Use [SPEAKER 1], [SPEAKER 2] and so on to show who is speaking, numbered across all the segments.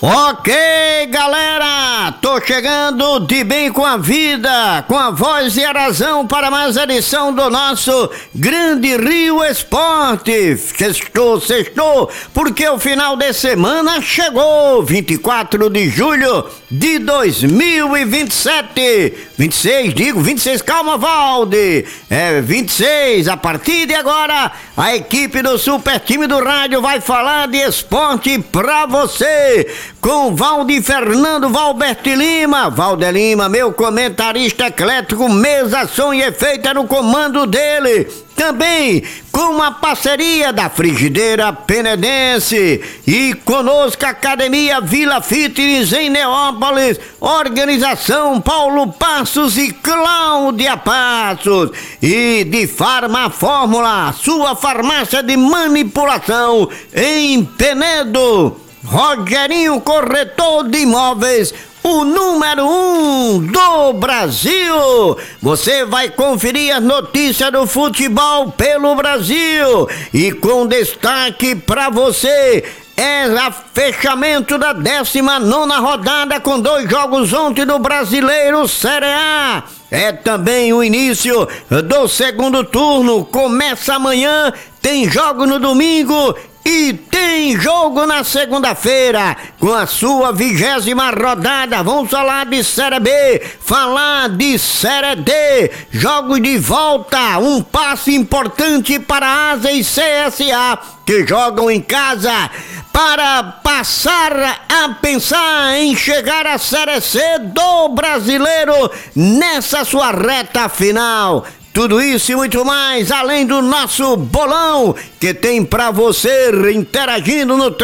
[SPEAKER 1] Ok, galera, tô chegando de bem com a vida, com a voz e a razão para mais edição do nosso Grande Rio Esporte. Sextou, porque o final de semana chegou, 24 de julho de 2027, 26, calma, Valde, 26, a partir de agora, a equipe do Super Time do Rádio vai falar de esporte pra você, com Valde Fernando, Valberto Lima, Valder Lima, meu comentarista eclético, mesa, som e efeito é no comando dele. Também com a parceria da Frigideira Penedense e conosco a Academia Vila Fitness em Neópolis, organização Paulo Passos e Cláudia Passos, e de Farma Fórmula, sua farmácia de manipulação em Penedo. Rogerinho, corretor de imóveis, o número 1 do Brasil. Você vai conferir as notícias do futebol pelo Brasil e com destaque para você é o fechamento da 19ª rodada com 2 jogos ontem do Brasileiro Série A. É também o início do segundo turno, começa amanhã, tem jogo no domingo e tem jogo na segunda-feira, com a sua 20ª rodada. Vamos falar de Série B, falar de Série D, jogos de volta, um passo importante para a Asa e CSA, que jogam em casa, para passar a pensar em chegar à Série C do Brasileiro nessa sua reta final. Tudo isso e muito mais, além do nosso bolão, que tem pra você interagindo no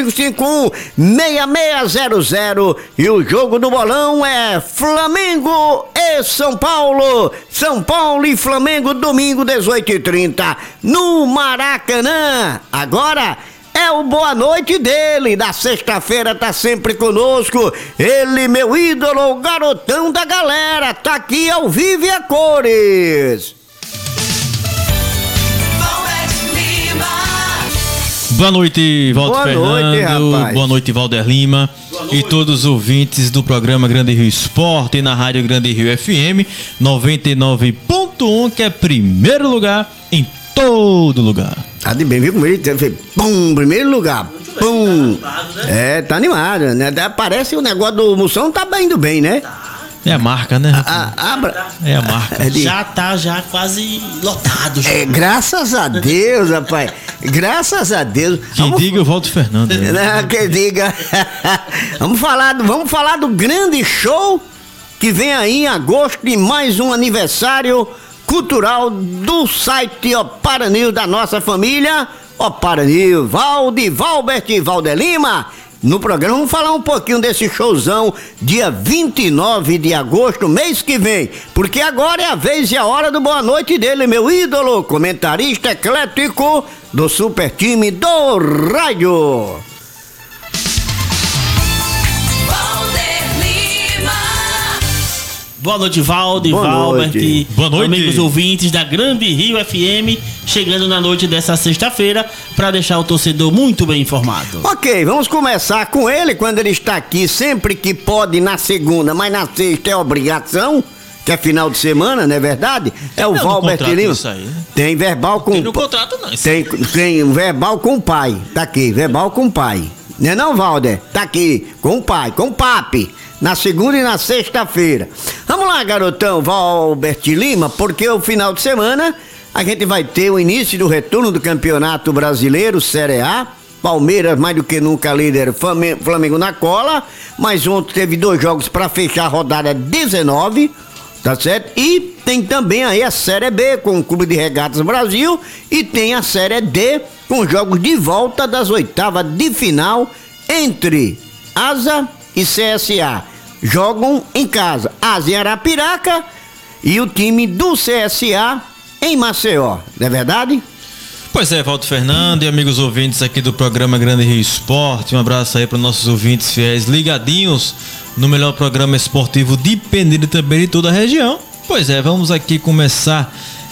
[SPEAKER 1] 3551-6600. E o jogo do bolão é Flamengo e São Paulo. São Paulo e Flamengo, domingo, 18h30, no Maracanã. Agora é o boa noite dele, da sexta-feira, tá sempre conosco. Ele, meu ídolo, o garotão da galera, tá aqui ao vivo e a cores.
[SPEAKER 2] Boa noite, Valdo Fernando.
[SPEAKER 1] Rapaz.
[SPEAKER 2] Boa noite, Valder Lima. E todos os ouvintes do programa Grande Rio Esporte na Rádio Grande Rio FM 99.1, que é primeiro lugar em todo lugar.
[SPEAKER 1] Tá de bem, viu como ele fez? Pum, primeiro lugar. Pum. Tá animado, né? Parece o negócio do Moção tá indo bem, né?
[SPEAKER 2] É a marca, né? É a marca.
[SPEAKER 3] Já tá quase lotado.
[SPEAKER 1] Graças a Deus, rapaz. Graças a Deus.
[SPEAKER 2] Quem diga o Valdo Fernando.
[SPEAKER 1] Né? Quem diga. Vamos falar do grande show que vem aí em agosto, de mais um aniversário cultural do site Opara News da nossa família, Opara News, Valde, Valbert e Valder Lima. No programa vamos falar um pouquinho desse showzão, dia 29 de agosto, mês que vem, porque agora é a vez e a hora do boa noite dele, meu ídolo, comentarista eclético do Super Time do Rádio.
[SPEAKER 3] Boa noite, Valde, Valbert.
[SPEAKER 2] Boa noite,
[SPEAKER 3] amigos ouvintes da Grande Rio FM, chegando na noite dessa sexta-feira para deixar o torcedor muito bem informado.
[SPEAKER 1] Ok, vamos começar com ele quando ele está aqui, sempre que pode na segunda, mas na sexta é obrigação, que é final de semana, não é verdade? É o Valbert Lima.
[SPEAKER 2] Isso aí, né?
[SPEAKER 1] Tem verbal com...
[SPEAKER 3] Tem no contrato não.
[SPEAKER 1] Tem verbal com o pai, tá aqui, verbal com o pai. Não é não, Valder? Tá aqui, com o pai, com o papi. Na segunda e na sexta-feira. Vamos lá, garotão, Valbert Lima, porque o final de semana a gente vai ter o início do retorno do Campeonato Brasileiro, Série A. Palmeiras, mais do que nunca, líder, Flamengo na cola. Mas ontem teve 2 jogos para fechar a rodada 19, tá certo? E tem também aí a Série B com o Clube de Regatas Brasil. E tem a Série D com jogos de volta das oitavas de final entre Asa e CSA. Jogam em casa, Asa em Arapiraca e o time do CSA em Maceió, não é verdade?
[SPEAKER 2] Pois é, Valdo Fernando e amigos ouvintes aqui do programa Grande Rio Esporte, um abraço aí para nossos ouvintes fiéis ligadinhos no melhor programa esportivo de Penedo e também de toda a região. Pois é, vamos aqui começar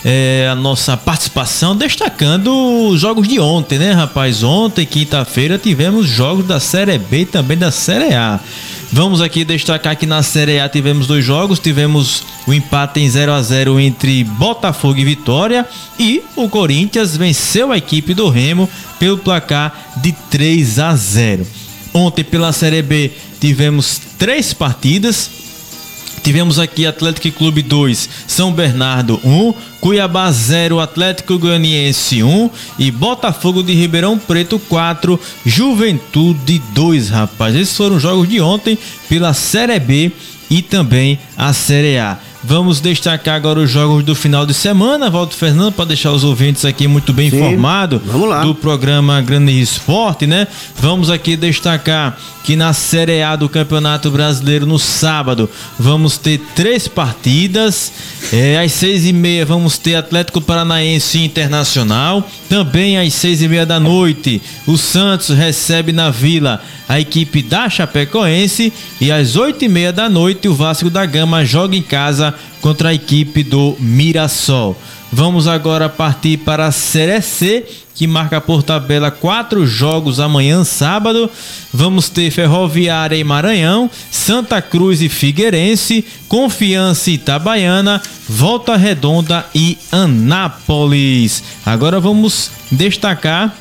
[SPEAKER 2] a nossa participação destacando os jogos de ontem, né, rapaz? Ontem, quinta-feira, tivemos jogos da Série B e também da Série A. Vamos aqui destacar que na Série A tivemos 2 jogos, tivemos o empate em 0-0 entre Botafogo e Vitória, e o Corinthians venceu a equipe do Remo pelo placar de 3-0. Ontem pela Série B tivemos 3 partidas. Tivemos aqui Atlético Clube 2, São Bernardo 1, Cuiabá 0, Atlético Goianiense 1 e Botafogo de Ribeirão Preto 4, Juventude 2, rapaz. Esses foram os jogos de ontem pela Série B e também a Série A. Vamos destacar agora os jogos do final de semana, Walter Fernando, para deixar os ouvintes aqui muito bem informados do programa Grande Rio Esporte, né? Vamos aqui destacar que na Série A do Campeonato Brasileiro, no sábado, vamos ter 3 partidas. Às 6h30 vamos ter Atlético Paranaense Internacional. Também às 6h30 da noite, o Santos recebe na Vila a equipe da Chapecoense. E às 8h30 da noite, o Vasco da Gama joga em casa contra a equipe do Mirassol. Vamos agora partir para a Série C, que marca por tabela 4 jogos amanhã, sábado. Vamos ter Ferroviária e Maranhão, Santa Cruz e Figueirense, Confiança e Itabaiana, Volta Redonda e Anápolis. Agora vamos destacar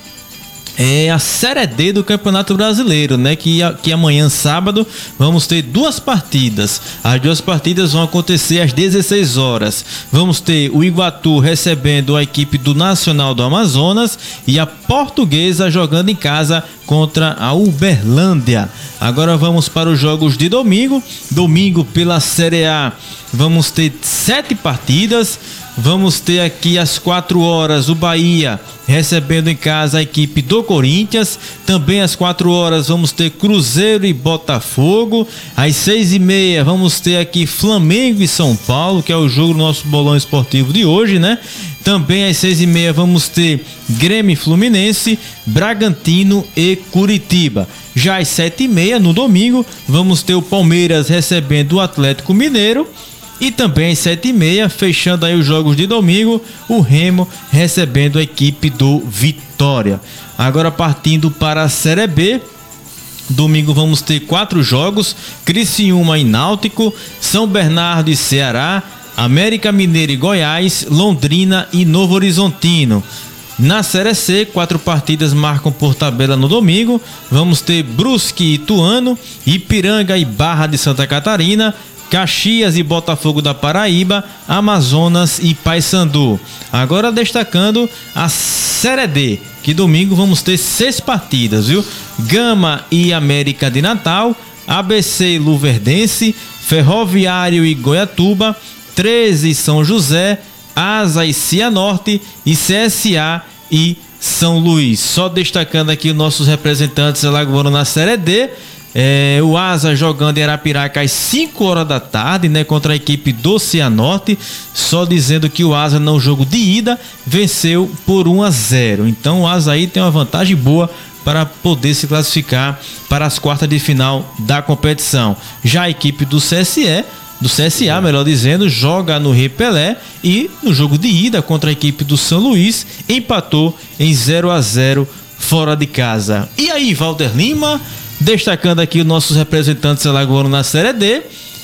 [SPEAKER 2] a Série D do Campeonato Brasileiro, né? Que amanhã, sábado, vamos ter 2 partidas. As 2 partidas vão acontecer às 16 horas. Vamos ter o Iguatu recebendo a equipe do Nacional do Amazonas e a Portuguesa jogando em casa contra a Uberlândia. Agora vamos para os jogos de domingo. Domingo pela Série A vamos ter 7 partidas. Vamos ter aqui às 4 horas o Bahia recebendo em casa a equipe do Corinthians. Também às 4 horas vamos ter Cruzeiro e Botafogo. Às 6h30 vamos ter aqui Flamengo e São Paulo, que é o jogo do nosso bolão esportivo de hoje, né? Também às 6h30 vamos ter Grêmio e Fluminense, Bragantino e Curitiba. Já às 7h30 no domingo vamos ter o Palmeiras recebendo o Atlético Mineiro. E também às 7h30, fechando aí os jogos de domingo, o Remo recebendo a equipe do Vitória. Agora partindo para a Série B, domingo vamos ter 4 jogos: Criciúma e Náutico, São Bernardo e Ceará, América Mineiro e Goiás, Londrina e Novo Horizontino. Na Série C, 4 partidas marcam por tabela no domingo. Vamos ter Brusque e Ituano, Ipiranga e Barra de Santa Catarina, Caxias e Botafogo da Paraíba, Amazonas e Paysandu. Agora destacando a Série D, que domingo vamos ter 6 partidas, viu? Gama e América de Natal, ABC e Luverdense, Ferroviário e Goiatuba, 13 e São José, Asa e Cianorte e CSA e São Luís. Só destacando aqui os nossos representantes alagoanos na Série D. O Asa jogando em Arapiraca às 5 horas da tarde, né, contra a equipe do Cianorte. Só dizendo que o Asa no jogo de ida venceu por 1-0. Então o Asa aí tem uma vantagem boa para poder se classificar para as quartas de final da competição. Já a equipe do CSA, melhor dizendo, joga no Rei Pelé e no jogo de ida contra a equipe do São Luís empatou em 0-0 fora de casa. E aí, Walter Lima, destacando aqui os nossos representantes alagoanos na Série D,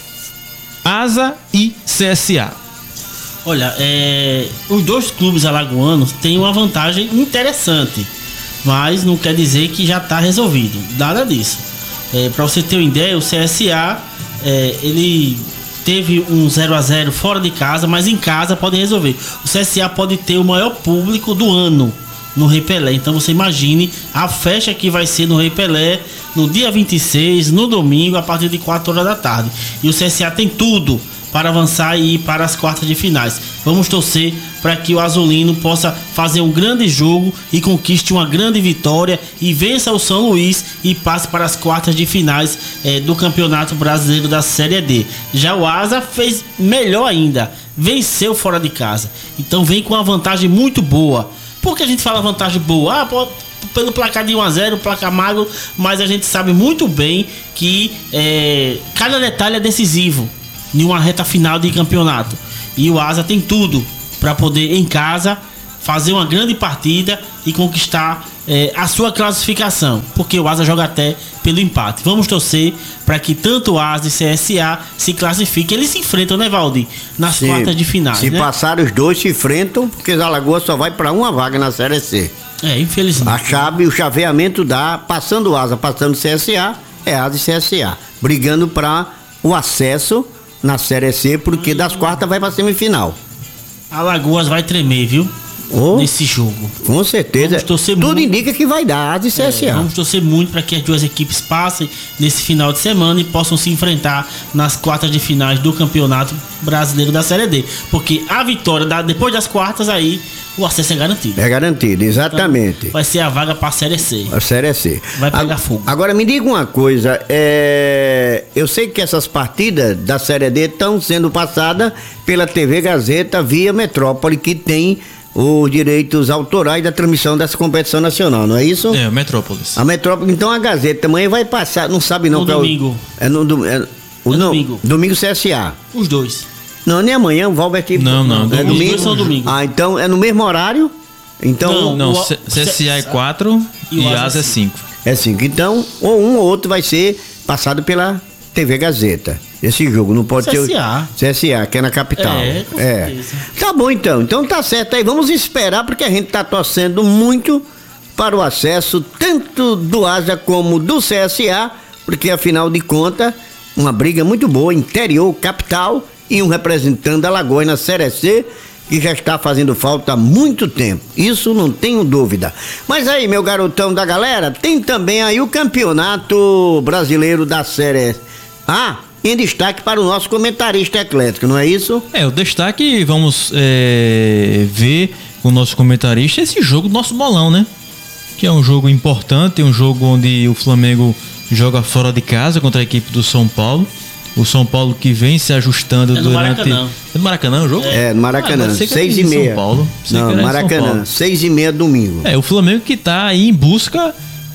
[SPEAKER 2] Asa e CSA.
[SPEAKER 3] Olha, os 2 clubes alagoanos têm uma vantagem interessante, mas não quer dizer que já está resolvido, nada disso. Para você ter uma ideia, o CSA ele teve um 0-0 fora de casa, mas em casa pode resolver. O CSA pode ter o maior público do ano no Rei Pelé. Então você imagine a festa que vai ser no Rei Pelé no dia 26, no domingo, a partir de 4 horas da tarde. E o CSA tem tudo para avançar e ir para as quartas de finais. Vamos torcer para que o azulino possa fazer um grande jogo e conquiste uma grande vitória e vença o São Luís e passe para as quartas de finais do Campeonato Brasileiro da Série D. Já o Asa fez melhor ainda, venceu fora de casa. Então vem com uma vantagem muito boa. Por que a gente fala vantagem boa? Pelo placar de 1-0, placar magro, mas a gente sabe muito bem que cada detalhe é decisivo em uma reta final de campeonato. E o Asa tem tudo para poder em casa fazer uma grande partida e conquistar a sua classificação, porque o Asa joga até pelo empate. Vamos torcer para que tanto o Asa e CSA se classifiquem. Eles se enfrentam, né, Valdir? Nas quartas de finais.
[SPEAKER 1] Se
[SPEAKER 3] né?
[SPEAKER 1] passar, os dois se enfrentam, porque os Alagoas só vai para uma vaga na Série C.
[SPEAKER 3] Infelizmente.
[SPEAKER 1] O chaveamento dá, passando o Asa, passando o CSA, é Asa e CSA, brigando para o acesso na Série C, porque das quartas vai para semifinal.
[SPEAKER 3] Alagoas vai tremer, viu? Nesse jogo.
[SPEAKER 1] Com certeza. Tudo indica que vai dar Asa e CSA.
[SPEAKER 3] Vamos torcer muito para que as duas equipes passem nesse final de semana e possam se enfrentar nas quartas de finais do Campeonato Brasileiro da Série D. Porque a vitória, depois das quartas, aí o acesso é garantido.
[SPEAKER 1] É garantido, exatamente.
[SPEAKER 3] Então, vai ser a vaga para a Série C.
[SPEAKER 1] A Série C.
[SPEAKER 3] Vai pegar fogo.
[SPEAKER 1] Agora me diga uma coisa, eu sei que essas partidas da Série D estão sendo passadas pela TV Gazeta via Metrópole, que tem os direitos autorais da transmissão dessa competição nacional, não é isso?
[SPEAKER 2] É, Metrópolis.
[SPEAKER 1] A Metrópole, então a Gazeta amanhã vai passar, não sabe não.
[SPEAKER 3] No domingo.
[SPEAKER 1] Domingo. Domingo CSA.
[SPEAKER 3] Os dois.
[SPEAKER 1] Não, nem amanhã, o Valber aqui.
[SPEAKER 2] Não.
[SPEAKER 1] É domingo.
[SPEAKER 3] Os dois são domingo.
[SPEAKER 1] Então é no mesmo horário? Então,
[SPEAKER 2] não, CSA é 4 e Asa é 5.
[SPEAKER 1] É 5. Então, ou um ou outro vai ser passado pela TV Gazeta. Esse jogo não pode
[SPEAKER 3] CSA.
[SPEAKER 1] ser CSA, que é na capital.
[SPEAKER 3] Com certeza.
[SPEAKER 1] Tá bom então. Então tá certo aí. Vamos esperar, porque a gente tá torcendo muito para o acesso tanto do Asa como do CSA, porque afinal de contas, uma briga muito boa, interior, capital, e um representando a Alagoas na Série C, que já está fazendo falta há muito tempo. Isso não tenho dúvida. Mas aí, meu garotão da galera, tem também aí o Campeonato Brasileiro da Série A, em destaque para o nosso comentarista eclético, não é isso?
[SPEAKER 2] O destaque, vamos ver com o nosso comentarista esse jogo do nosso bolão, né? Que é um jogo importante, um jogo onde o Flamengo joga fora de casa contra a equipe do São Paulo. O São Paulo que vem se ajustando durante...
[SPEAKER 3] Maracanã.
[SPEAKER 2] É no Maracanã o jogo?
[SPEAKER 1] É, no Maracanã, 6h30.
[SPEAKER 2] São Paulo.
[SPEAKER 1] Não, Maracanã, 6h30 domingo.
[SPEAKER 2] O Flamengo que tá aí em busca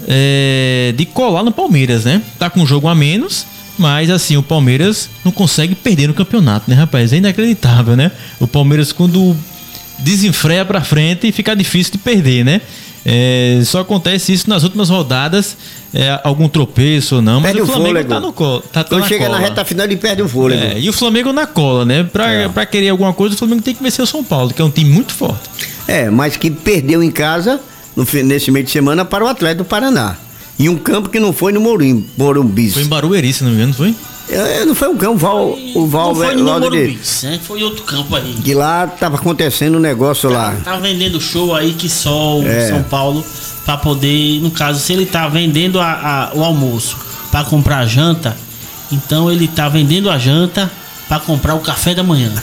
[SPEAKER 2] de colar no Palmeiras, né? Tá com um jogo a menos, mas assim, o Palmeiras não consegue perder no campeonato, né, rapaz? É inacreditável, né? O Palmeiras, quando desenfreia pra frente, fica difícil de perder, né? Só acontece isso nas últimas rodadas, algum tropeço ou não, mas
[SPEAKER 1] perde
[SPEAKER 2] o Flamengo
[SPEAKER 1] fôlego.
[SPEAKER 2] Tá no colo.
[SPEAKER 1] Quando chega na reta final, ele perde o fôlego.
[SPEAKER 2] E o Flamengo na cola, né? Pra querer alguma coisa, o Flamengo tem que vencer o São Paulo, que é um time muito forte.
[SPEAKER 1] Mas que perdeu em casa nesse meio de semana para o Atlético do Paraná. Em um campo que não foi no Morumbi.
[SPEAKER 2] Foi em Barueri, se não me engano, foi?
[SPEAKER 1] Não foi um campo,
[SPEAKER 3] não foi no Morumbi, foi outro campo aí.
[SPEAKER 1] Que lá tava acontecendo um negócio lá.
[SPEAKER 3] Tá vendendo show aí que só o São Paulo, pra poder, no caso, se ele tá vendendo o almoço pra comprar a janta, então ele tá vendendo a janta pra comprar o café da manhã.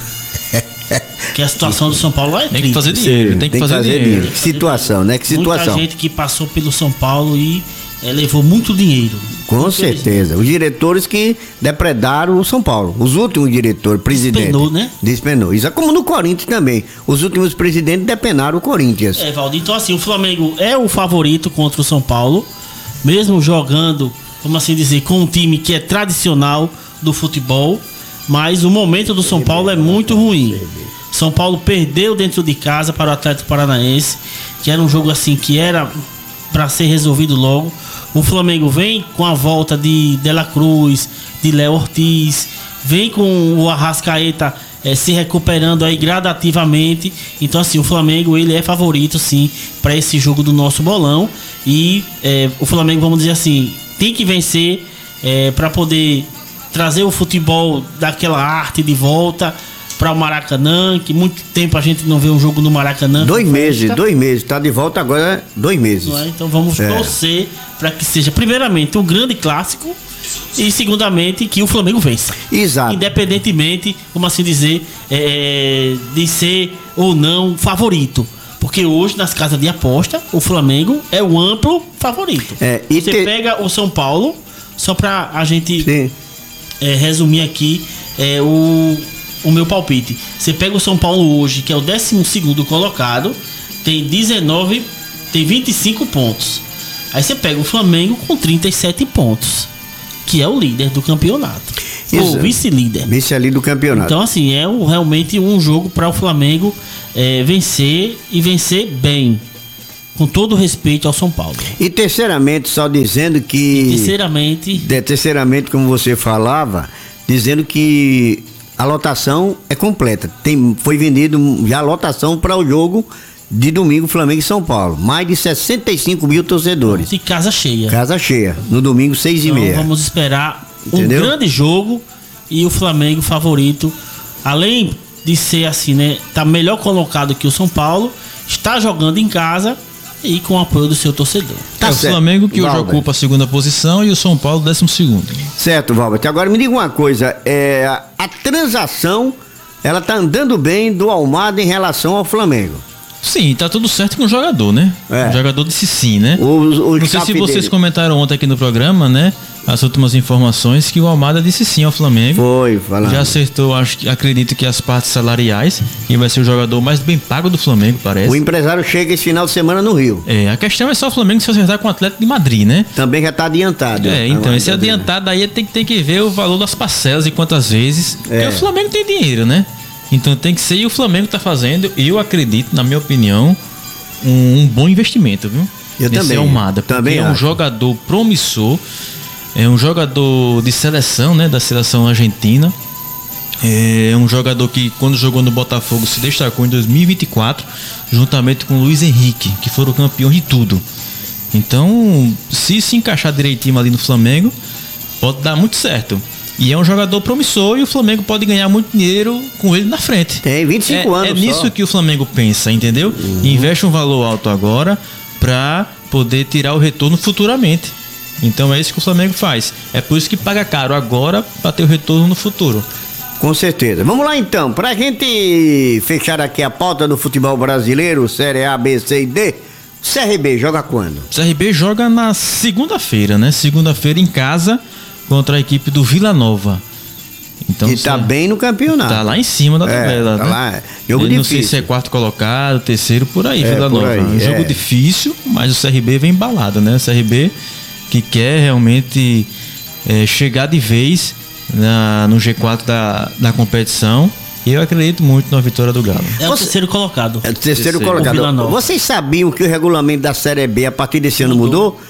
[SPEAKER 3] Que a situação do São Paulo é triste.
[SPEAKER 2] Tem que fazer dinheiro, tem que fazer dinheiro.
[SPEAKER 1] Que situação, né? Que situação.
[SPEAKER 3] Muita gente que passou pelo São Paulo e levou muito dinheiro.
[SPEAKER 1] Com certeza. Os diretores que depredaram o São Paulo. Os últimos diretores, presidentes.
[SPEAKER 3] Despenou, né?
[SPEAKER 1] Despenou. Isso é como no Corinthians também. Os últimos presidentes depenaram o Corinthians.
[SPEAKER 3] Valdir. Então, assim, o Flamengo é o favorito contra o São Paulo, mesmo jogando, vamos assim dizer, com um time que é tradicional do futebol, mas o momento do São Paulo é muito ruim. São Paulo perdeu dentro de casa para o Atlético Paranaense, que era um jogo assim que era para ser resolvido logo. O Flamengo vem com a volta de La Cruz, de Léo Ortiz, vem com o Arrascaeta se recuperando aí gradativamente. Então, assim, o Flamengo ele é favorito sim para esse jogo do nosso bolão. E o Flamengo, vamos dizer assim, tem que vencer para poder trazer o futebol daquela arte de volta para o Maracanã, que muito tempo a gente não vê um jogo no Maracanã.
[SPEAKER 1] 2 meses, tá de volta agora 2 meses.
[SPEAKER 3] Então vamos torcer para que seja primeiramente um grande clássico e segundamente que o Flamengo vença.
[SPEAKER 1] Exato.
[SPEAKER 3] Independentemente, como assim dizer, de ser ou não favorito. Porque hoje nas casas de aposta, o Flamengo é o amplo favorito. Você pega o São Paulo, só para a gente resumir aqui o meu palpite. Você pega o São Paulo hoje, que é o 12º colocado, tem 25 pontos. Aí você pega o Flamengo com 37 pontos, que é o líder do campeonato. Ou vice-líder.
[SPEAKER 1] Vice-líder do campeonato.
[SPEAKER 3] Então, assim, realmente um jogo para o Flamengo vencer e vencer bem. Com todo respeito ao São Paulo.
[SPEAKER 1] E terceiramente, só dizendo que... Terceiramente, como você falava, dizendo que a lotação é completa. Foi vendido já a lotação para o jogo de domingo, Flamengo e São Paulo. Mais de 65 mil torcedores.
[SPEAKER 3] E casa cheia.
[SPEAKER 1] Casa cheia. No domingo, 6h30.
[SPEAKER 3] Então, vamos esperar um grande jogo e o Flamengo favorito. Além de ser assim, né? Tá melhor colocado que o São Paulo. Está jogando em casa e com o apoio do seu torcedor.
[SPEAKER 2] Tá certo. O Flamengo que hoje ocupa a segunda posição e o São Paulo 12º.
[SPEAKER 1] Certo, Valbert. Agora me diga uma coisa, a transação, ela tá andando bem do Almada em relação ao Flamengo.
[SPEAKER 2] Sim, tá tudo certo com o jogador, né? O jogador disse sim, né? Não sei se vocês comentaram ontem aqui no programa, né? As últimas informações que o Almada disse sim ao Flamengo.
[SPEAKER 1] Foi, falando.
[SPEAKER 2] Já acertou, acredito que as partes salariais, e vai ser o jogador mais bem pago do Flamengo, parece.
[SPEAKER 1] O empresário chega esse final de semana no Rio.
[SPEAKER 2] A questão é só o Flamengo se acertar com o Atlético de Madrid, né?
[SPEAKER 1] Também já tá adiantado.
[SPEAKER 2] Então, esse adiantado aí tem que ver o valor das parcelas e quantas vezes. Porque o Flamengo tem dinheiro, né? Então tem que ser, e o Flamengo tá fazendo, eu acredito, na minha opinião, um bom investimento, viu?
[SPEAKER 1] Eu
[SPEAKER 2] nesse
[SPEAKER 1] também.
[SPEAKER 2] Almada, porque
[SPEAKER 1] também
[SPEAKER 2] é um jogador promissor, é um jogador de seleção, né? Da seleção argentina. É um jogador que, quando jogou no Botafogo, se destacou em 2024, juntamente com o Luiz Henrique, que foram campeões de tudo. Então, se encaixar direitinho ali no Flamengo, pode dar muito certo. E é um jogador promissor e o Flamengo pode ganhar muito dinheiro com ele na frente.
[SPEAKER 1] Tem 25 anos.
[SPEAKER 2] É nisso que o Flamengo pensa, entendeu? Investe um valor alto agora para poder tirar o retorno futuramente. Então é isso que o Flamengo faz. É por isso que paga caro agora para ter o retorno no futuro.
[SPEAKER 1] Com certeza. Vamos lá então, pra gente fechar aqui a pauta do futebol brasileiro, Série A, B, C e D. O CRB joga quando?
[SPEAKER 2] O CRB joga na segunda-feira, né? Segunda-feira em casa, contra a equipe do Vila Nova. Então,
[SPEAKER 1] que tá bem no campeonato.
[SPEAKER 2] Tá lá em cima da tabela,
[SPEAKER 1] tá
[SPEAKER 2] né?
[SPEAKER 1] Lá. Jogo
[SPEAKER 2] não
[SPEAKER 1] difícil.
[SPEAKER 2] sei se é quarto colocado, terceiro, por aí, Vila Nova. Um jogo difícil, mas o CRB vem embalado, né? O CRB que quer realmente chegar de vez no G4 da competição. E eu acredito muito na vitória do Galo.
[SPEAKER 3] É o terceiro colocado.
[SPEAKER 1] É o terceiro colocado. Vocês sabiam que o regulamento da Série B a partir desse ano mudou?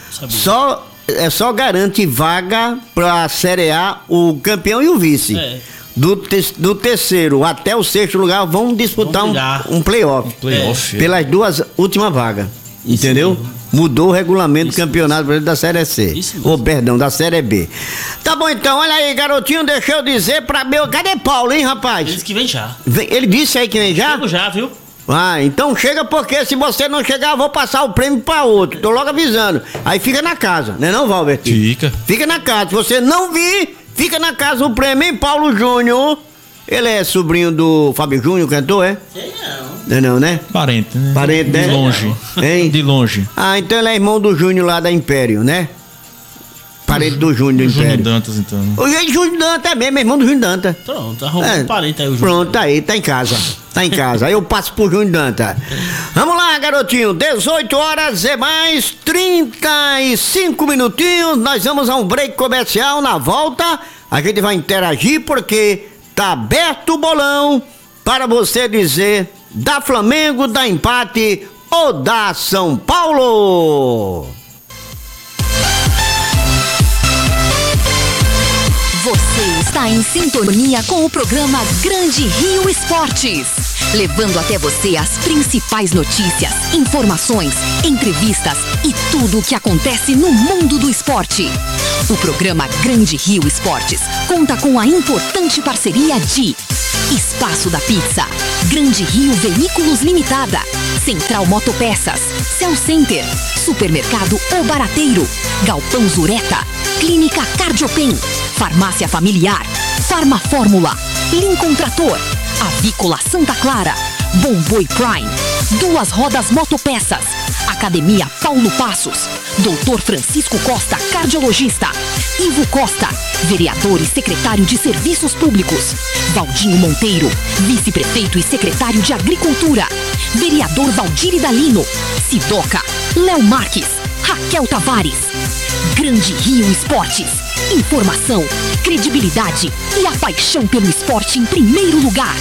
[SPEAKER 1] Só garante vaga para a Série A o campeão e o vice. Do terceiro até o sexto lugar vão disputar um playoff. Pelas duas últimas vagas. Entendeu? Mudou o regulamento do Campeonato Brasileiro da Série C. Da Série B. Tá bom então, olha aí, garotinho, deixa eu dizer pra meu... Cadê Paulo, hein, rapaz?
[SPEAKER 3] Ele disse que vem já.
[SPEAKER 1] Ele disse aí que vem já?
[SPEAKER 3] Chego já, viu?
[SPEAKER 1] Então chega, porque se você não chegar, eu vou passar o prêmio pra outro. Tô logo avisando. Aí fica na casa, né não, Valbert? Fica na casa. Se você não vir, fica na casa o prêmio, hein, Paulo Júnior? Ele é sobrinho do Fábio Júnior, cantor, é?
[SPEAKER 3] Sei
[SPEAKER 1] Não, né?
[SPEAKER 2] Parente, né?
[SPEAKER 1] Parente, né?
[SPEAKER 2] De longe.
[SPEAKER 1] Hein?
[SPEAKER 2] De longe.
[SPEAKER 1] Então ele é irmão do Júnior lá da Império, né? Parente do Júnior do Império.
[SPEAKER 2] Júnior Dantas, então.
[SPEAKER 1] O Júnior Dantas é mesmo, irmão do Júnior Dantas.
[SPEAKER 3] Pronto, arrumou um parente aí o Júnior.
[SPEAKER 1] Pronto, aí, tá em casa. Tá em casa. Aí eu passo pro Júnior Dantas. Vamos lá, garotinho. 18 horas e mais 35 minutinhos. Nós vamos a um break comercial. Na volta, a gente vai interagir porque tá aberto o bolão para você dizer da Flamengo, da empate ou da São Paulo.
[SPEAKER 4] Você está em sintonia com o programa Grande Rio Esportes, levando até você as principais notícias, informações, entrevistas e tudo o que acontece no mundo do esporte. O programa Grande Rio Esportes conta com a importante parceria de Espaço da Pizza, Grande Rio Veículos Limitada, Central Motopeças, Cell Center, Supermercado O Barateiro, Galpão Zureta, Clínica Cardiopen, Farmácia Familiar, Farma Fórmula, Lincoln Trator, Avícola Santa Clara, Bomboi Prime, Duas Rodas Motopeças, Academia Paulo Passos, Dr. Francisco Costa, cardiologista, Ivo Costa, vereador e secretário de Serviços Públicos, Valdinho Monteiro, vice-prefeito e secretário de Agricultura, vereador Valdir Idalino, Sidoca, Léo Marques, Raquel Tavares. Grande Rio Esportes, Informação, credibilidade e a paixão pelo esporte em primeiro lugar.